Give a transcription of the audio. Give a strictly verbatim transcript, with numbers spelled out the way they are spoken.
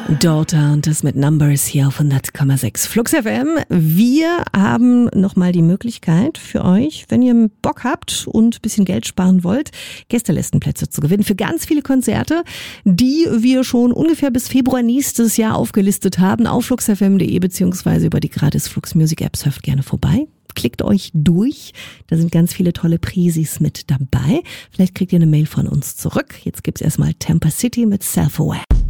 Daughter und das mit Numbers hier auf hundert Komma sechs Flux F M. Wir haben nochmal die Möglichkeit für euch, wenn ihr Bock habt und ein bisschen Geld sparen wollt, Gästelistenplätze zu gewinnen für ganz viele Konzerte, die wir schon ungefähr bis Februar nächstes Jahr aufgelistet haben auf flux f m punkt de beziehungsweise über die gratis Flux Music App. Surft gerne vorbei. Klickt euch durch, da sind ganz viele tolle Prisis mit dabei. Vielleicht kriegt ihr eine Mail von uns zurück. Jetzt gibt's erstmal Tampa City mit Self-Aware.